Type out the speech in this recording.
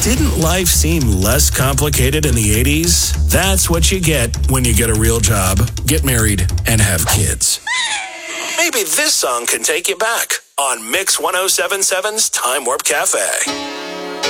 Didn't life seem less complicated in the 80s? That's what you get when you get a real job, get married, and have kids. Maybe this song can take you back on Mix 1077's Time Warp Cafe.